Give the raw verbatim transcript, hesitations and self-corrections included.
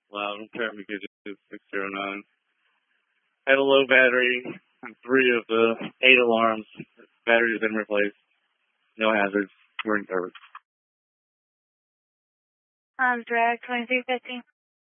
Loud. Traffic is six zero nine. Had a low battery on three of the eight alarms. Battery has been replaced. No hazards. We're in service. Um, drag twenty-three fifty.